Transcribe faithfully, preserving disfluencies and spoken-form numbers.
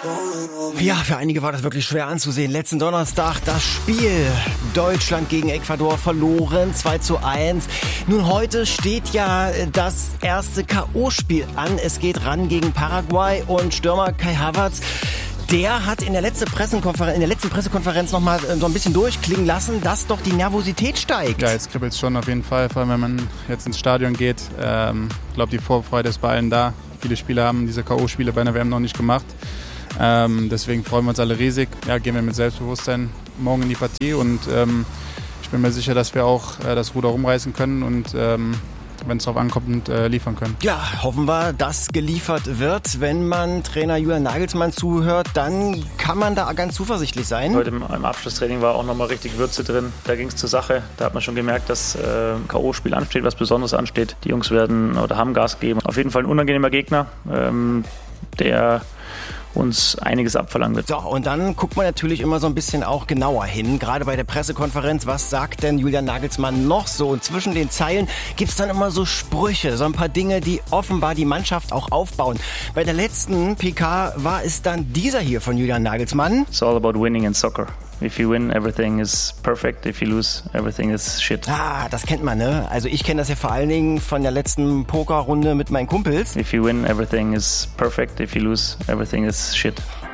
Ja, für einige war das wirklich schwer anzusehen. Letzten Donnerstag das Spiel Deutschland gegen Ecuador verloren, zwei zu eins. Nun, heute steht ja das erste K O-Spiel an. Es geht ran gegen Paraguay und Stürmer Kai Havertz. Der hat in der, letzten Pressekonferenz, in der letzten Pressekonferenz noch mal so ein bisschen durchklingen lassen, dass doch die Nervosität steigt. Ja, jetzt kribbelt es schon auf jeden Fall, vor allem wenn man jetzt ins Stadion geht. Ich ähm, glaube, die Vorfreude ist bei allen da. Viele Spieler haben diese K O-Spiele bei einer W M noch nicht gemacht. Ähm, deswegen freuen wir uns alle riesig. Ja, gehen wir mit Selbstbewusstsein morgen in die Partie und ähm, ich bin mir sicher, dass wir auch äh, das Ruder rumreißen können und ähm, wenn es darauf ankommt, äh, liefern können. Ja, hoffen wir, dass geliefert wird. Wenn man Trainer Julian Nagelsmann zuhört, dann kann man da ganz zuversichtlich sein. Heute im, im Abschlusstraining war auch nochmal richtig Würze drin. Da ging es zur Sache. Da hat man schon gemerkt, dass äh, ein K O-Spiel ansteht, was Besonderes ansteht. Die Jungs werden oder haben Gas gegeben. Auf jeden Fall ein unangenehmer Gegner, ähm, der uns einiges abverlangen wird. So, und dann guckt man natürlich immer so ein bisschen auch genauer hin, gerade bei der Pressekonferenz. Was sagt denn Julian Nagelsmann noch so? Und zwischen den Zeilen gibt's dann immer so Sprüche, so ein paar Dinge, die offenbar die Mannschaft auch aufbauen. Bei der letzten P K war es dann dieser hier von Julian Nagelsmann. It's all about winning in soccer. If you win, everything is perfect. If you lose, everything is shit. Ah, das kennt man, ne? Also ich kenne das ja vor allen Dingen von der letzten Pokerrunde mit meinen Kumpels. If you win, everything is perfect. If you lose, everything is shit.